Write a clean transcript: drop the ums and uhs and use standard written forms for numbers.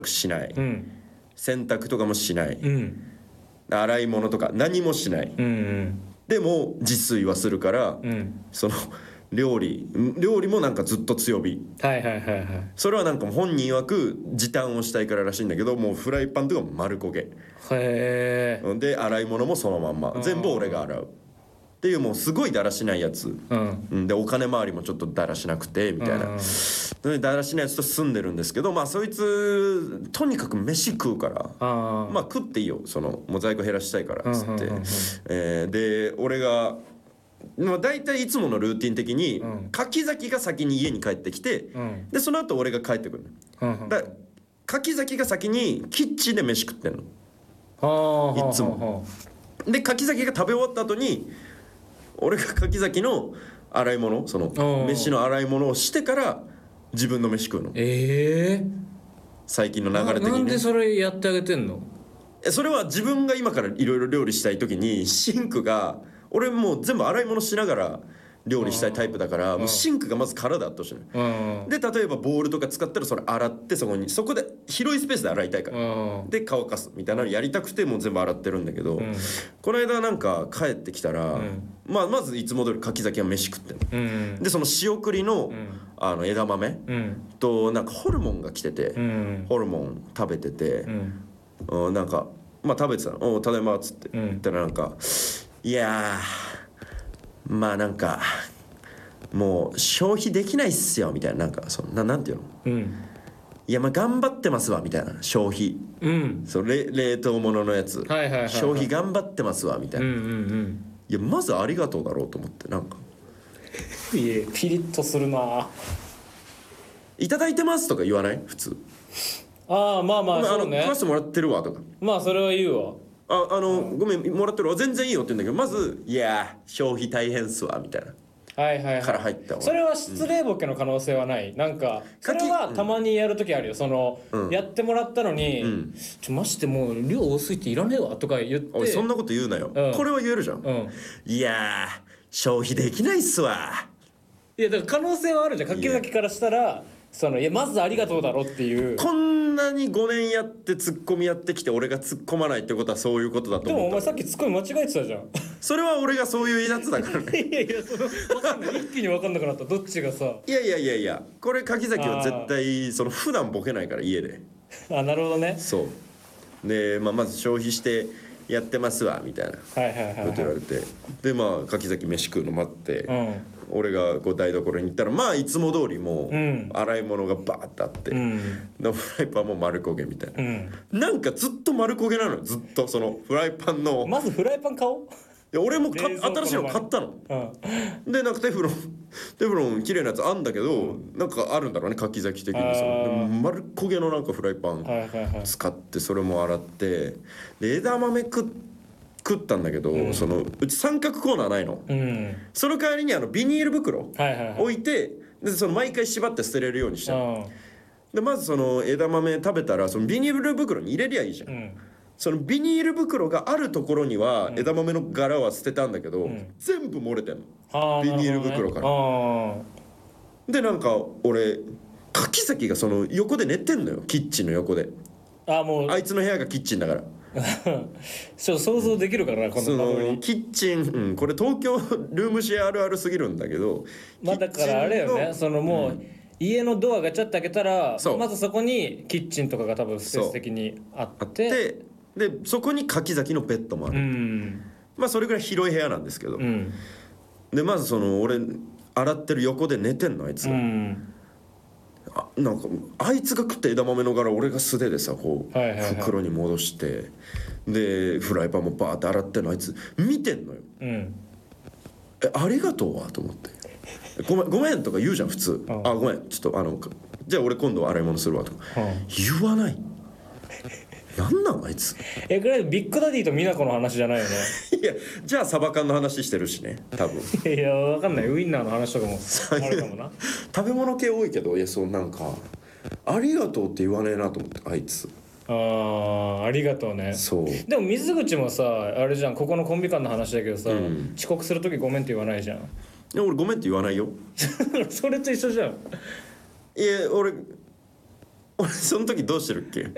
しない、 うん、 洗濯とかもしない、 うん、 洗い物とか何もしない、 うん、うん、 でも自炊はするから、 うん、 その料理もなんかずっと強火。 はいはいはいはい。 それはなんか本人曰く時短をしたいかららしいんだけど、もうフライパンとかも丸焦げへえ。 で、洗い物もそのまんま全部俺が洗うっていう、もうすごいだらしないやつ、 うん、 でお金回りもちょっとだらしなくてみたいな、でだらしないやつと住んでるんですけど、まあそいつとにかく飯食うから、まあ食っていいよ、そのモザイク減らしたいからっつって、で俺が大体いつものルーティン的に、柿崎が先に家に帰ってきて、でその後俺が帰ってくる、だ柿崎が先にキッチンで飯食ってんの、いつも。で柿崎が食べ終わった後に俺が柿崎の洗い物、その飯の洗い物をしてから自分の飯食うの。最近の流れ的にね。 なんでそれやってあげてんの？ それは自分が今からいろいろ料理したい時にシンクが、俺もう全部洗い物しながら料理したいタイプだから、もうシンクがまず空であってほしいの。で例えばボウルとか使ったらそれ洗って、そこで広いスペースで洗いたいから、で乾かすみたいなのやりたくてもう全部洗ってるんだけど、この間なんか帰ってきたら、まずいつも通り柿崎は飯食ってんの、でその仕送りの、枝豆、となんかホルモンが来てて、ホルモン食べてて、なんかまあ食べてたの。ただいまっつって言ったらなんか、いやーまあなんかもう消費できないっすよみたいな、なんかそんな、なんていうの、いやまあ頑張ってますわみたいな、消費、そう冷凍物のやつ、消費頑張ってますわみたいな、いやまずありがとうだろうと思って、なんかピリッとするな。 いただいてますとか言わない普通。 まあそうね。 食わせてもらってるわとか、 まあそれは言うわ。 ごめんもらってるわ、全然いいよって言うんだけど、まずいや消費大変っすわみたいなから入ったわ。 それは失礼ボケの可能性はない？なんかそれはたまにやる時あるよ。その、やってもらったのに、マジでもう量多すぎていらねえわとか言って。 おいそんなこと言うなよ、これは言えるじゃん、いや消費できないっすわ。 いやだから可能性はあるじゃん、柿崎からしたら。いやまずありがとうだろっていう。 こんなに5年やってツッコミやってきて俺が突っ込まないってことはそういうことだと思う。 でもお前さっきツッコミ間違えてたじゃん。 それは俺がそういうやつだからね。 いや分かんない、一気に分かんなくなった、どっちがさ。 いやこれ柿崎は絶対その普段ボケないから家で。 なるほどね。 そうで、まず消費してやってますわみたいなこと言われて、で柿崎飯食うの待って、俺がこう台所に行ったらいつも通りもう洗い物がバーッてあって、でフライパンも丸焦げみたいな、なんかずっと丸焦げなのよ、ずっとそのフライパンの。 まずフライパン買おう。 いや俺も新しいの買ったの、でなんかテフロン綺麗なやつあんだけど、なんかあるんだろうね柿崎的に。その丸焦げのなんかフライパン使ってそれも洗って、で枝豆食ったんだけど、そのうち三角コーナーないの、その代わりにビニール袋置いて、でその毎回縛って捨てれるようにしたの。でまずその枝豆食べたらそのビニール袋に入れりゃいいじゃん、そのビニール袋があるところには枝豆の柄は捨てたんだけど、全部漏れてんの、ビニール袋から。でなんか俺柿崎がその横で寝てんのよ、キッチンの横で。あいつの部屋がキッチンだから想像できるからな、この番組。 キッチン、これ東京ルームシェアあるあるすぎるんだけど、 だからあれよね、そのもう、家のドアガチャって開けたらまずそこにキッチンとかが多分スペース的にあって、 でそこに柿崎のベッドもある、それぐらい広い部屋なんですけど、でまずその俺洗ってる横で寝てんのあいつが、なんかあいつが食った枝豆の柄俺が素手でさこう袋に戻して、でフライパンもバーって洗ってんのあいつ見てんのよ、ありがとうわと思って、ごめんとか言うじゃん普通、ごめんちょっとじゃあ俺今度洗い物するわとか、言わない。なんなんあいつ。 これビッグダディと美奈子の話じゃないよね。 いやじゃあサバ缶の話してるしね多分。 いや分かんない、ウインナーの話とかもあるかもな。 食べ物系多いけど、いやそうなんかありがとうって言わねえなと思って、あいつ。 ありがとうね。 そうでも水口もさあれじゃん、ここのコンビ間の話だけどさ、遅刻する時ごめんって言わないじゃん。いや俺ごめんって言わないよ。 それと一緒じゃん。 いや俺その時どうしてるっけ。